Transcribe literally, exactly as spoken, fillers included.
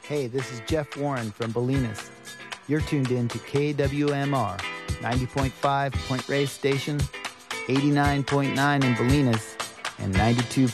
Hey, this is Jeff Warren from Bolinas. You're tuned in to K W M R, ninety point five Point Reyes Station, eighty-nine point nine in Bolinas, and ninety-two